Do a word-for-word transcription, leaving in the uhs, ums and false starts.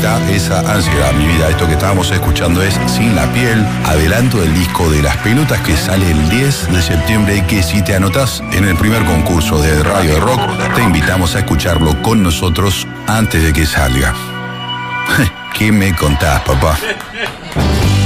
mata esa ansiedad, mi vida. Esto que estábamos escuchando es Sin la Piel, adelanto del disco de Las Pelotas que sale el diez de septiembre y que si te anotás en el primer concurso de Radio de Rock, te invitamos a escucharlo con nosotros antes de que salga. ¿Qué me contás, papá?